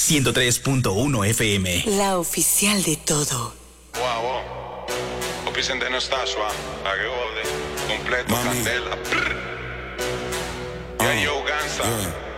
103.1 FM. La oficial de todo. Wow. Oficial de Nastasua. Agode. Completo. Candela. Ya yo, Gansa.